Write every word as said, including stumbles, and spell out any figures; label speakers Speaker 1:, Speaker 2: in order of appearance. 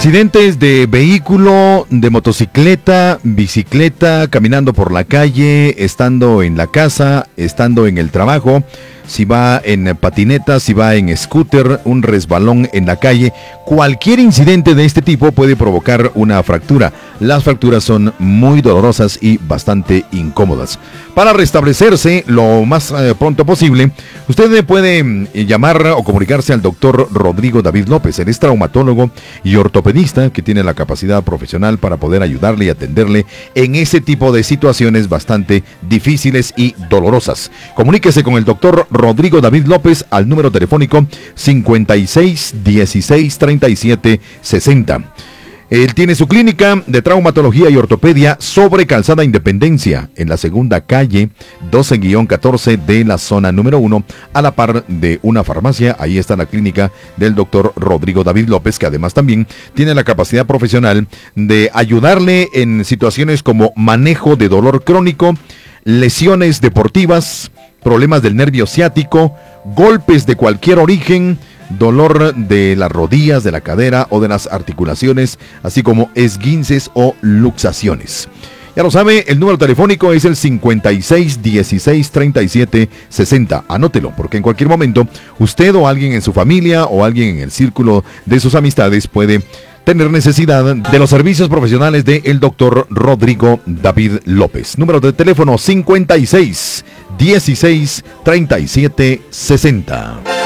Speaker 1: Accidentes de vehículo, de motocicleta, bicicleta, caminando por la calle, estando en la casa, estando en el trabajo, si va en patineta, si va en scooter, un resbalón en la calle. Cualquier incidente de este tipo puede provocar una fractura. Las fracturas son muy dolorosas y bastante incómodas. Para restablecerse lo más eh, pronto posible, usted puede eh, llamar o comunicarse al doctor Rodrigo David López. Él es traumatólogo y ortopedista que tiene la capacidad profesional para poder ayudarle y atenderle en ese tipo de situaciones bastante difíciles y dolorosas. Comuníquese con el doctor Rodrigo David López al número telefónico cincuenta y seis, dieciséis, treinta y siete, sesenta. Él tiene su clínica de traumatología y ortopedia sobre Calzada Independencia, en la segunda calle doce catorce de la zona número uno, a la par de una farmacia. Ahí está la clínica del doctor Rodrigo David López, que además también tiene la capacidad profesional de ayudarle en situaciones como manejo de dolor crónico, lesiones deportivas, problemas del nervio ciático, golpes de cualquier origen, dolor de las rodillas, de la cadera o de las articulaciones, así como esguinces o luxaciones. Ya lo sabe, el número telefónico es el cincuenta y seis, dieciséis, treinta y siete, sesenta. Anótelo, porque en cualquier momento usted o alguien en su familia o alguien en el círculo de sus amistades puede tener necesidad de los servicios profesionales del doctor Rodrigo David López. Número de teléfono cincuenta y seis, dieciséis, treinta y siete, sesenta.